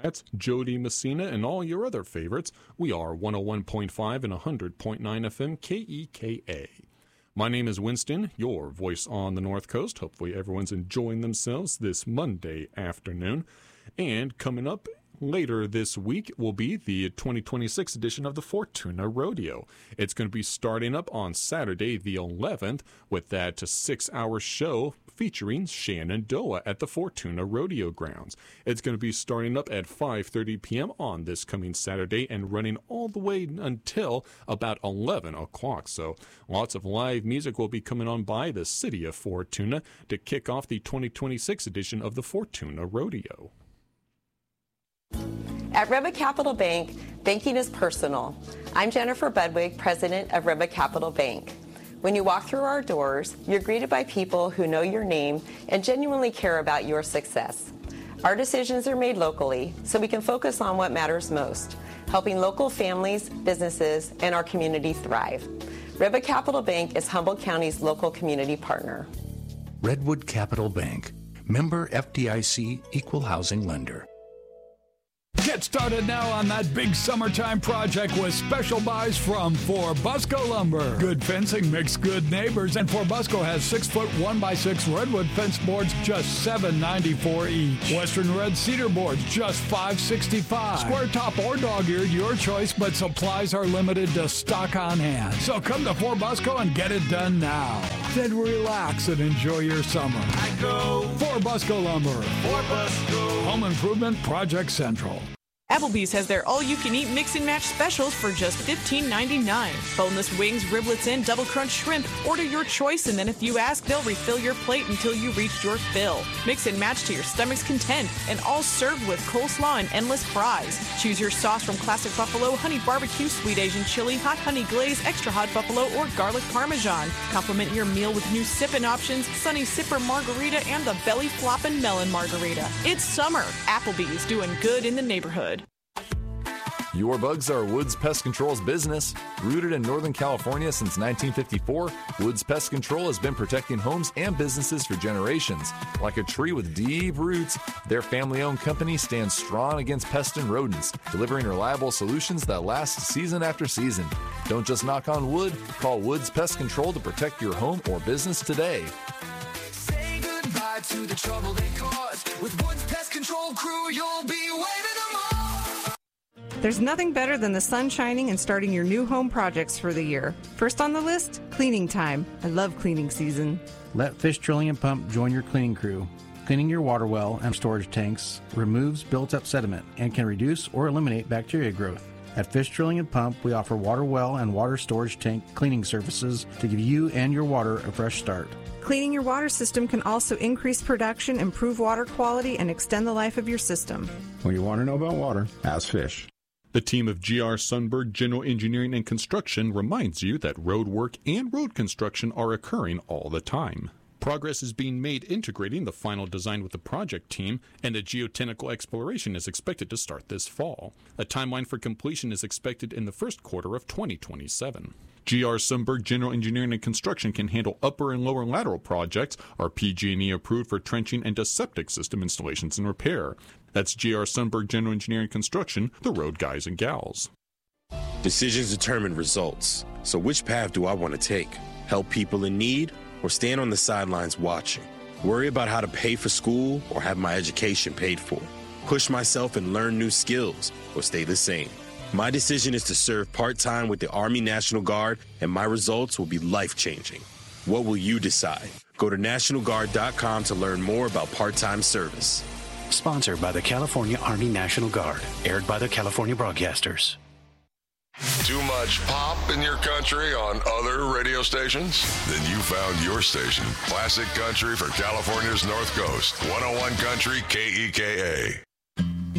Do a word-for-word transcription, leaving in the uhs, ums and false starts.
Flats, Jody Messina, and all your other favorites. We are one oh one point five and one hundred point nine F M K E K A. My name is Winston, your voice on the North Coast. Hopefully everyone's enjoying themselves this Monday afternoon. And coming up later this week will be the twenty twenty-six edition of the Fortuna Rodeo. It's going to be starting up on Saturday the eleventh with that six-hour show featuring Shenandoah at the Fortuna Rodeo Grounds. It's going to be starting up at five thirty p.m. on this coming Saturday and running all the way until about eleven o'clock. So lots of live music will be coming on by the city of Fortuna to kick off the twenty twenty-six edition of the Fortuna Rodeo. At Rebbe Capital Bank, banking is personal. I'm Jennifer Budwig, president of Rebbe Capital Bank. When you walk through our doors, you're greeted by people who know your name and genuinely care about your success. Our decisions are made locally, so we can focus on what matters most, helping local families, businesses, and our community thrive. Rebbe Capital Bank is Humboldt County's local community partner. Redwood Capital Bank, member F D I C, equal housing lender. Get started now on that big summertime project with special buys from Forbusco Lumber. Good fencing makes good neighbors, and Forbusco has six-foot one by six redwood fence boards, just seven ninety-four each. Western red cedar boards, just five sixty-five. Square top or dog-eared, your choice, but supplies are limited to stock on hand. So come to Forbusco and get it done now. Then relax and enjoy your summer. I go Forbusco Lumber. Forbusco. Home Improvement Project Central. Applebee's has their all-you-can-eat mix and match specials for just fifteen ninety-nine. Boneless wings, riblets, and double crunch shrimp. Order your choice, and then if you ask, they'll refill your plate until you reach your fill. Mix and match to your stomach's content, and all served with coleslaw and endless fries. Choose your sauce from classic buffalo, honey barbecue, sweet Asian chili, hot honey glaze, extra hot buffalo, or garlic parmesan. Complement your meal with new sippin' options, sunny sipper margarita, and the belly floppin' melon margarita. It's summer. Applebee's doing good in the neighborhood. Your bugs are Woods Pest Control's business. Rooted in Northern California since nineteen fifty-four, Woods Pest Control has been protecting homes and businesses for generations. Like a tree with deep roots, their family-owned company stands strong against pests and rodents, delivering reliable solutions that last season after season. Don't just knock on wood, call Woods Pest Control to protect your home or business today. Say goodbye to the trouble they caused. With Woods Pest Control crew, you'll be waving them off. There's nothing better than the sun shining and starting your new home projects for the year. First on the list, cleaning time. I love cleaning season. Let Fish Drilling and Pump join your cleaning crew. Cleaning your water well and storage tanks removes built-up sediment and can reduce or eliminate bacteria growth. At Fish Drilling and Pump, we offer water well and water storage tank cleaning services to give you and your water a fresh start. Cleaning your water system can also increase production, improve water quality, and extend the life of your system. When you want to know about water, ask Fish. The team of G R Sundberg General Engineering and Construction reminds you that road work and road construction are occurring all the time. Progress is being made integrating the final design with the project team, and a geotechnical exploration is expected to start this fall. A timeline for completion is expected in the first quarter of twenty twenty-seven. G R Sundberg General Engineering and Construction can handle upper and lower lateral projects, are P G and E approved for trenching and septic system installations and repair. That's G R Sundberg General Engineering and Construction, the road guys and gals. Decisions determine results. So which path do I want to take? Help people in need or stand on the sidelines watching? Worry about how to pay for school or have my education paid for? Push myself and learn new skills or stay the same? My decision is to serve part-time with the Army National Guard, and my results will be life-changing. What will you decide? Go to National Guard dot com to learn more about part-time service. Sponsored by the California Army National Guard. Aired by the California Broadcasters. Too much pop in your country on other radio stations? Then you found your station. Classic Country for California's North Coast. one oh one Country K E K A.